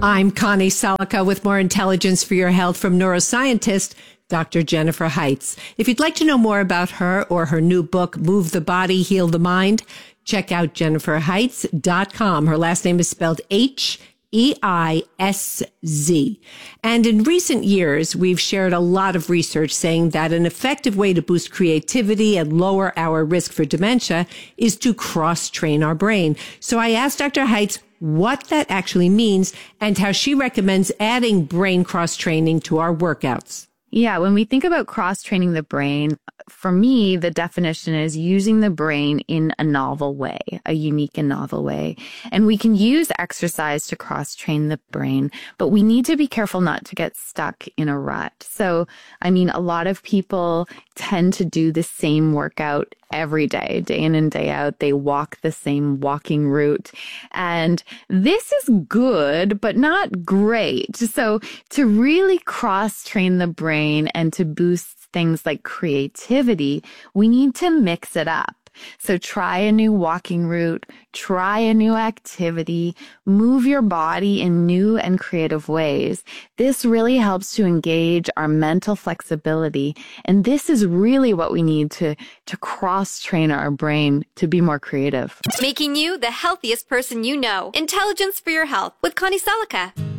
I'm Connie Salica with more intelligence for your health from neuroscientist Dr. Jennifer Heitz. If you'd like to know more about her or her new book, Move the Body, Heal the Mind, check out jenniferheitz.com. Her last name is spelled Heitz. And in recent years, we've shared a lot of research saying that an effective way to boost creativity and lower our risk for dementia is to cross-train our brain. So I asked Dr. Heitz what that actually means and how she recommends adding brain cross-training to our workouts. Yeah, when we think about cross-training the brain, for me, the definition is using the brain in a novel way, a unique and novel way. And we can use exercise to cross-train the brain, but we need to be careful not to get stuck in a rut. So, a lot of people tend to do the same workout every day in and day out. They walk the same walking route. And this is good, but not great. So to really cross-train the brain and to boost things like creativity, we need to mix it up. So try a new walking route, try a new activity, move your body in new and creative ways. This really helps to engage our mental flexibility. And this is really what we need to cross-train our brain to be more creative. Making you the healthiest person you know. Intelligence for your health with Connie Salica.